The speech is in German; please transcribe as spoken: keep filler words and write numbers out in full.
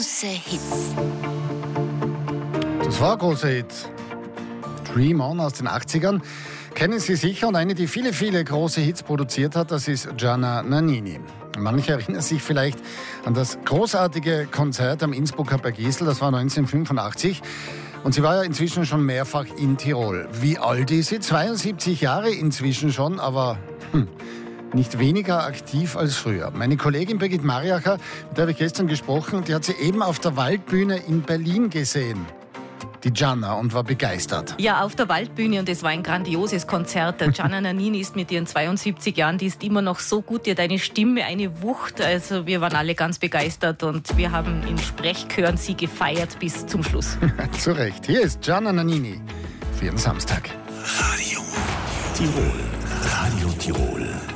Große Hits. Das war ein großer Hit. Dream On aus den achtzigern. Kennen Sie sicher, und eine, die viele, viele große Hits produziert hat, das ist Gianna Nannini. Manche erinnern sich vielleicht an das großartige Konzert am Innsbrucker Bergisel, das war neunzehnhundertfünfundachtzig. Und sie war ja inzwischen schon mehrfach in Tirol. Wie alt ist sie? zweiundsiebzig Jahre inzwischen schon, aber hm, nicht weniger aktiv als früher. Meine Kollegin Birgit Mariacher, mit der habe ich gestern gesprochen, die hat sie eben auf der Waldbühne in Berlin gesehen. Die Gianna, und war begeistert. Ja, auf der Waldbühne, und es war ein grandioses Konzert. Der Gianna Nannini ist mit ihren zweiundsiebzig Jahren, die ist immer noch so gut, die hat eine Stimme, eine Wucht. Also wir waren alle ganz begeistert und wir haben in Sprechchören sie gefeiert bis zum Schluss. Zu Recht. Hier ist Gianna Nannini für Ihren Samstag. Radio Tirol. Radio Tirol.